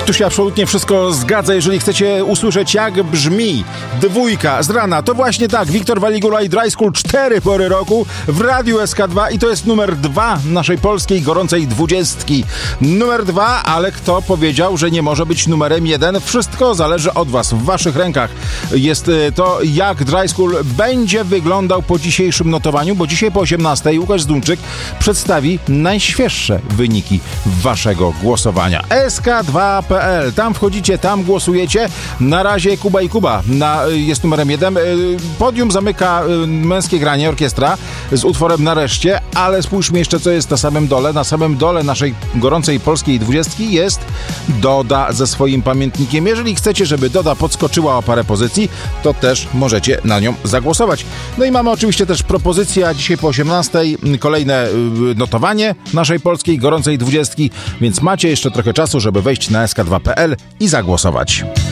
Tu się absolutnie wszystko zgadza. Jeżeli chcecie usłyszeć, jak brzmi dwójka z rana, to właśnie tak. Wiktor Waligula i Dry School, 4 pory roku w Radiu SK2 i to jest numer 2 naszej polskiej gorącej 20. Numer 2, ale kto powiedział, że nie może być numerem 1? Wszystko zależy od was, w waszych rękach jest to, jak Dry School będzie wyglądał po dzisiejszym notowaniu, bo dzisiaj po 18 Łukasz Zdumczyk przedstawi najświeższe wyniki waszego głosowania. SK2.pl, tam wchodzicie, tam głosujecie. Na razie Kuba i Kuba jest numerem 1. Podium zamyka Męskie Granie, orkiestra z utworem Nareszcie, ale spójrzmy jeszcze, co jest na samym dole. Na samym dole naszej gorącej polskiej 20 jest Doda ze swoim pamiętnikiem. Jeżeli chcecie, żeby Doda podskoczyła o parę pozycji, to też możecie na nią zagłosować. No i mamy oczywiście też propozycję, a dzisiaj po 18 kolejne notowanie naszej polskiej gorącej 20, więc macie jeszcze trochę czasu, żeby wejść na sk2.pl i zagłosować.